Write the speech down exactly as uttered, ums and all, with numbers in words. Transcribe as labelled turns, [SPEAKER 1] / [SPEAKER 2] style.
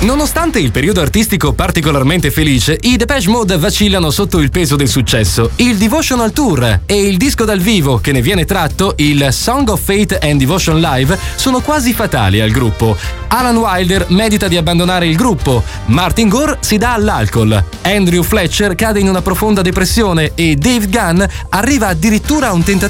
[SPEAKER 1] Nonostante il periodo artistico particolarmente felice, i Depeche Mode vacillano sotto il peso del successo. Il Devotional Tour e il disco dal vivo che ne viene tratto, il Song of Faith and Devotion Live, sono quasi fatali al gruppo. Alan Wilder medita di abbandonare il gruppo, Martin Gore si dà all'alcol, Andrew Fletcher cade in una profonda depressione e Dave Gunn arriva addirittura a un tentativo